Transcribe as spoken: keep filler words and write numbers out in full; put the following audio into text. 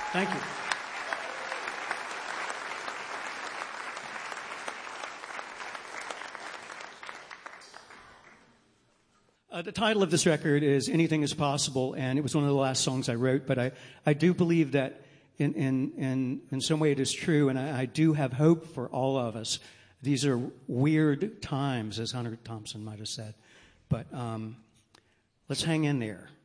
Thank you. Uh, the title of this record is Anything is Possible, and it was one of the last songs I wrote, but I, I do believe that in, in, in, in some way it is true, and I, I do have hope for all of us. These are weird times, as Hunter Thompson might have said, but um, let's hang in there.